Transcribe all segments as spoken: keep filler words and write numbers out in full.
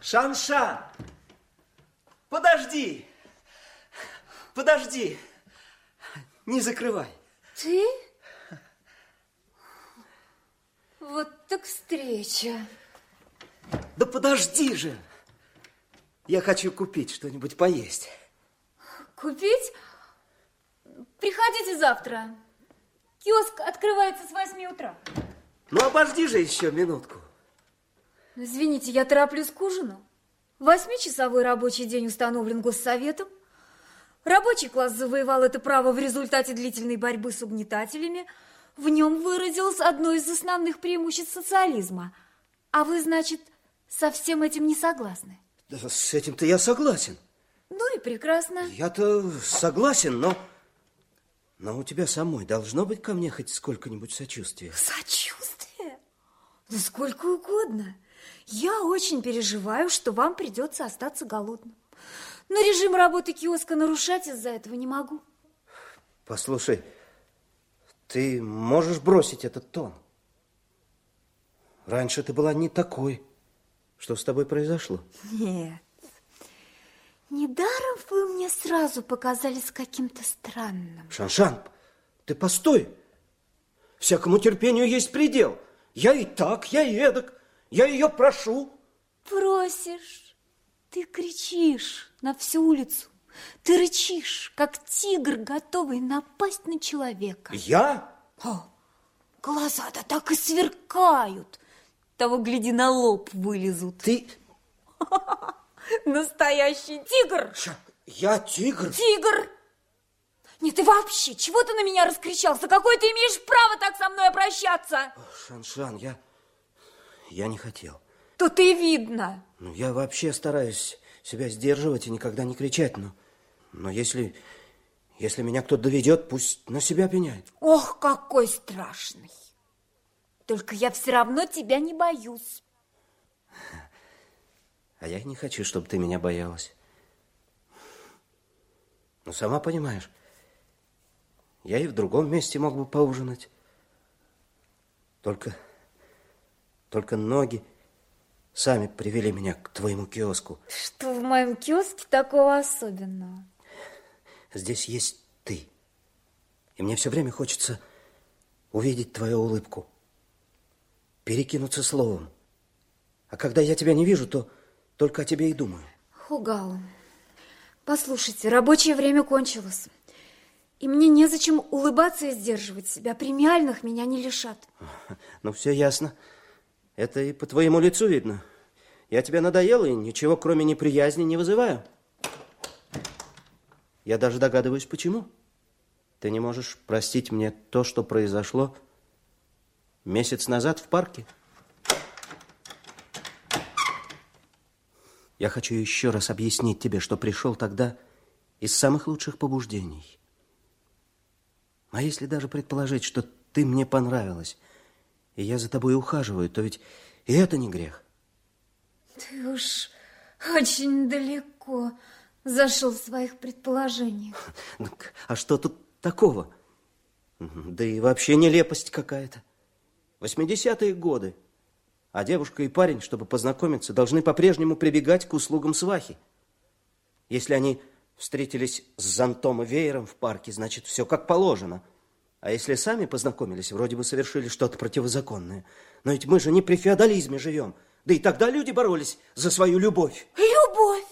Шан-Шан, подожди, подожди, не закрывай. Ты? Вот так встреча. Да подожди же, я хочу купить что-нибудь поесть. Купить? Приходите завтра. Киоск открывается с восьми утра. Ну, обожди же еще минутку. Извините, я тороплюсь к ужину. Восьмичасовой рабочий день установлен Госсоветом. Рабочий класс завоевал это право в результате длительной борьбы с угнетателями. В нем выразилось одно из основных преимуществ социализма. А вы, значит, со всем этим не согласны? Да, с этим-то я согласен. Ну и прекрасно. Я-то согласен, но... Но у тебя самой должно быть ко мне хоть сколько-нибудь сочувствия. Сочувствие? Да сколько угодно. Я очень переживаю, что вам придется остаться голодным. Но режим работы киоска нарушать из-за этого не могу. Послушай, ты можешь бросить этот тон? Раньше ты была не такой. Что с тобой произошло? Нет. Недаром вы мне сразу показались каким-то странным. Шан-Шан, ты постой. Всякому терпению есть предел. Я и так, я и эдак. Я ее прошу. Просишь. Ты кричишь на всю улицу. Ты рычишь, как тигр, готовый напасть на человека. Я? О, глаза-то так и сверкают. Того, гляди, на лоб вылезут. Ты... Настоящий тигр. Ша, я тигр? Тигр. Нет, ты вообще, чего ты на меня раскричался? Какое ты имеешь право так со мной обращаться? Шан-Шан, я... Я не хотел. То-то и видно. Ну, я вообще стараюсь себя сдерживать и никогда не кричать, но... Но если... Если меня кто-то доведет, пусть на себя пеняет. Ох, какой страшный. Только я все равно тебя не боюсь. А я не хочу, чтобы ты меня боялась. Ну, сама понимаешь, я и в другом месте мог бы поужинать. Только... Только ноги сами привели меня к твоему киоску. Что в моем киоске такого особенного? Здесь есть ты. И мне все время хочется увидеть твою улыбку, перекинуться словом. А когда я тебя не вижу, то только о тебе и думаю. Хугао, послушайте, рабочее время кончилось. И мне незачем улыбаться и сдерживать себя. Премиальных меня не лишат. Ну, все ясно. Это и по твоему лицу видно. Я тебе надоел и ничего, кроме неприязни, не вызываю. Я даже догадываюсь, почему. Ты не можешь простить мне то, что произошло месяц назад в парке. Я хочу еще раз объяснить тебе, что пришел тогда из самых лучших побуждений. А если даже предположить, что ты мне понравилась, и я за тобой ухаживаю, то ведь и это не грех. Ты уж очень далеко зашел в своих предположениях. А что тут такого? Да и вообще нелепость какая-то. восьмидесятые годы. А девушка и парень, чтобы познакомиться, должны по-прежнему прибегать к услугам свахи. Если они встретились с зонтом и веером в парке, значит, все как положено. А если сами познакомились, вроде бы совершили что-то противозаконное. Но ведь мы же не при феодализме живем. Да и тогда люди боролись за свою любовь. Любовь?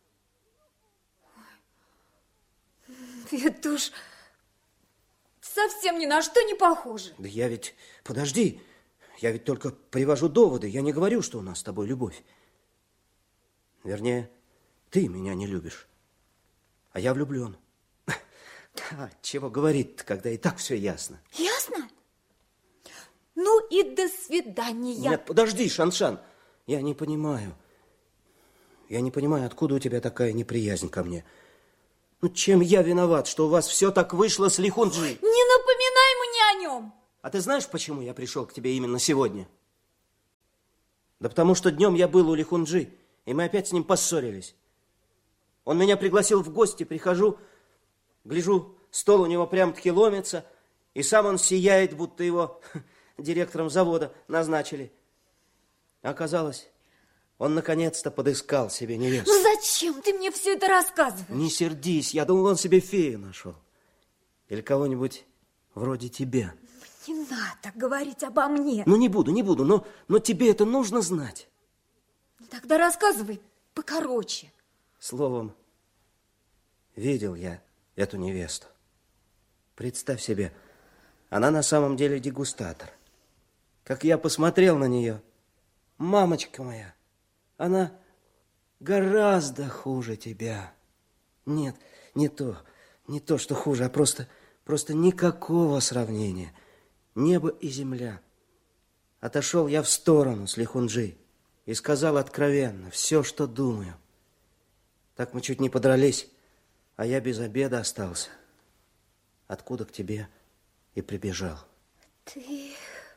Это уж совсем ни на что не похоже. Да я ведь... Подожди. Я ведь только привожу доводы. Я не говорю, что у нас с тобой любовь. Вернее, ты меня не любишь. А я влюблен. А чего говорит, когда и так все ясно? Ясно? Ну и до свидания. Нет, подожди, Шан-Шан. Я не понимаю. Я не понимаю, откуда у тебя такая неприязнь ко мне. Ну, чем я виноват, что у вас все так вышло с Ли Хун-Джи? Не напоминай мне о нем. А ты знаешь, почему я пришел к тебе именно сегодня? Да потому что днем я был у Ли Хун-Джи, и мы опять с ним поссорились. Он меня пригласил в гости, прихожу, гляжу, стол у него прям-таки ломится, и сам он сияет, будто его директором завода назначили. Оказалось, Он наконец-то подыскал себе невесту. Ну зачем ты мне все это рассказываешь? Не сердись, я думал, он себе фею нашел. Или кого-нибудь вроде тебя. Не надо говорить обо мне. Ну, не буду, не буду, но, но тебе это нужно знать. Тогда рассказывай покороче. Словом, видел я эту невесту. Представь себе, она на самом деле дегустатор. Как я посмотрел на нее, мамочка моя, она гораздо хуже тебя. Нет, не то, не то, что хуже, а просто, просто никакого сравнения. Небо и земля. Отошел я в сторону с Лихунджи и сказал откровенно все, что думаю. Так мы чуть не подрались, а я без обеда остался. Откуда к тебе и прибежал. Ты...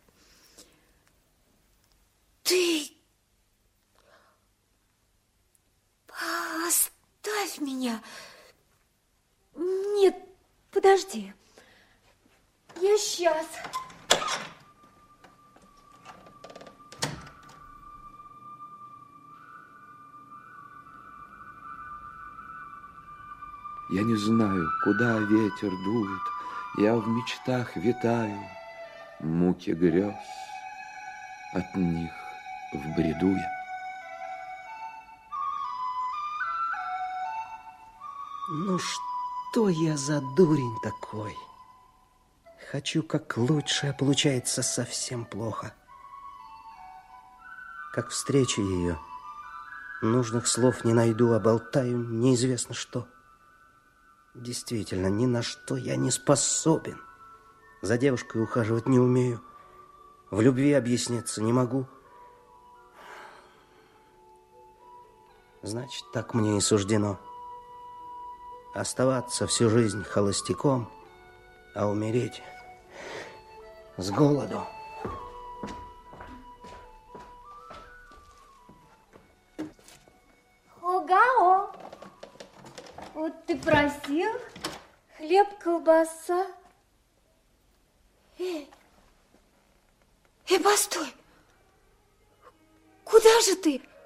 Ты... Оставь меня. Нет, подожди. Я сейчас... Я не знаю, куда ветер дует, я в мечтах витаю, муки грез, от них в бреду я. Ну что я за дурень такой? Хочу как лучше, а получается совсем плохо. Как встречу ее, нужных слов не найду, а болтаю неизвестно что. Действительно, ни на что я не способен. За девушкой ухаживать не умею. В любви объясниться не могу. Значит, так мне и суждено. Оставаться всю жизнь холостяком, а умереть с голоду. Хогао, вот ты просил хлеб, колбаса. Эй, эй, постой. Куда же ты?